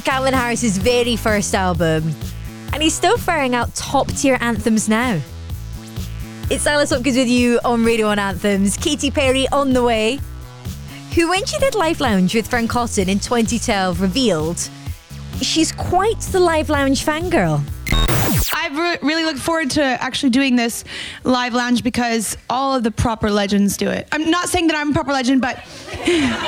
Calvin Harris's very first album, and he's still firing out top-tier anthems now. It's Alice Hopkins with you on Radio 1 Anthems. Katy Perry on the way, who, when she did Live Lounge with Frank Cotton in 2012, revealed she's quite the Live Lounge fangirl. I really look forward to actually doing this Live Lounge because all of the proper legends do it. I'm not saying that I'm a proper legend, but